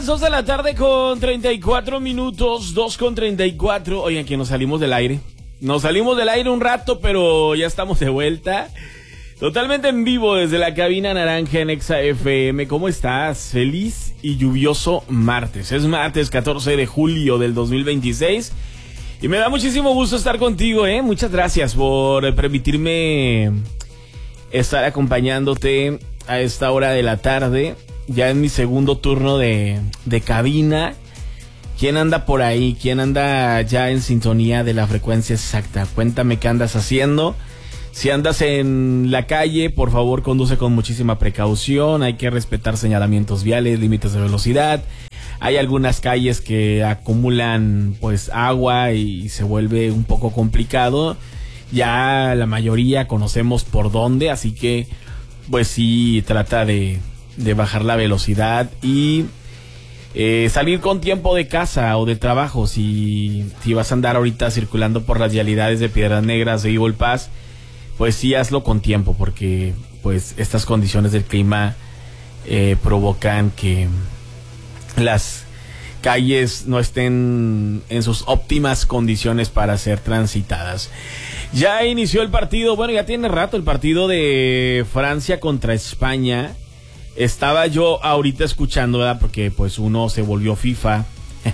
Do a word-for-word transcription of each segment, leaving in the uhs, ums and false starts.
las dos de la tarde con treinta y cuatro minutos, dos con treinta y cuatro. Oigan, que nos salimos del aire. Nos salimos del aire un rato, pero ya estamos de vuelta. Totalmente en vivo desde la cabina naranja en Exa F M. ¿Cómo estás? Feliz y lluvioso martes. Es martes catorce de julio del dos mil veintiséis. Y me da muchísimo gusto estar contigo, ¿eh? Muchas gracias por permitirme estar acompañándote a esta hora de la tarde. Ya en mi segundo turno de, de cabina. ¿Quién anda por ahí? ¿Quién anda ya en sintonía de la frecuencia exacta? Cuéntame qué andas haciendo. Si andas en la calle, por favor conduce con muchísima precaución. Hay que respetar señalamientos viales, límites de velocidad. Hay algunas calles que acumulan pues agua y se vuelve un poco complicado. Ya la mayoría conocemos por dónde, así que pues sí, trata de... de bajar la velocidad y eh, salir con tiempo de casa o de trabajo. Si, si vas a andar ahorita circulando por las vialidades de Piedras Negras, de Eagle Pass, pues sí, hazlo con tiempo, porque pues estas condiciones del clima eh, provocan que las calles no estén en sus óptimas condiciones para ser transitadas. Ya inició el partido, bueno, ya tiene rato el partido de Francia contra España. Estaba yo ahorita escuchando, ¿verdad? Porque pues uno se volvió FIFA.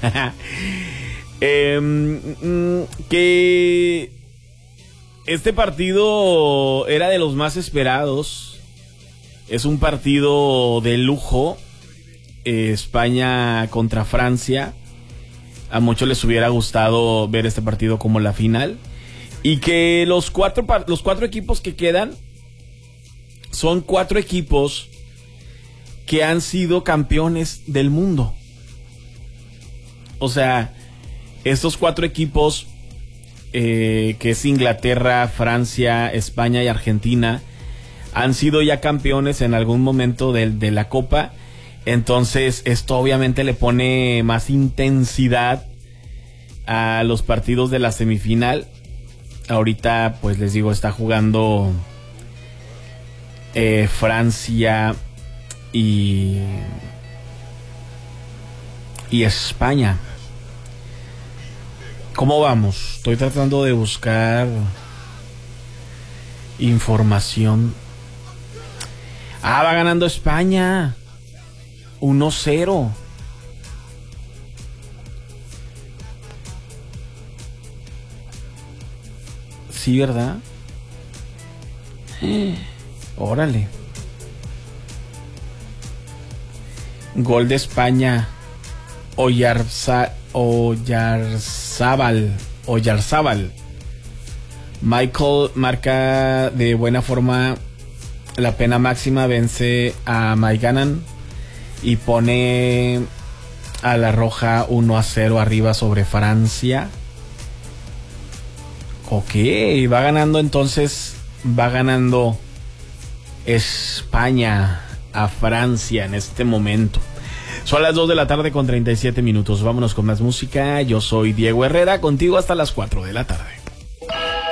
eh, que este partido era de los más esperados. Es un partido de lujo. Eh, España contra Francia. A muchos les hubiera gustado ver este partido como la final. Y que los cuatro, los cuatro equipos que quedan son cuatro equipos que han sido campeones del mundo. O sea, estos cuatro equipos, eh, que es Inglaterra, Francia, España y Argentina, han sido ya campeones en algún momento de, de la Copa. Entonces, esto obviamente le pone más intensidad a los partidos de la semifinal. Ahorita, pues les digo, está jugando eh, Francia y y España. ¿Cómo vamos? Estoy tratando de buscar información. Ah, va ganando España uno cero. Sí, ¿verdad? Órale. Gol de España. Oyarza, Oyarzábal. Oyarzábal. Michael marca de buena forma la pena máxima, vence a Maiganan y pone a la roja uno a cero arriba sobre Francia. Ok, va ganando entonces, va ganando España a Francia en este momento. Son las dos de la tarde con treinta y siete minutos. Vámonos con más música. Yo soy Diego Herrera, contigo hasta las cuatro de la tarde.